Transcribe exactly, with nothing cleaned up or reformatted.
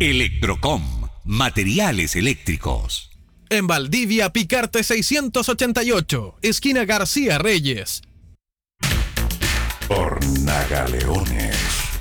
Electrocom, materiales eléctricos. En Valdivia, Picarte seiscientos ochenta y ocho, esquina García Reyes. Hornagaleones.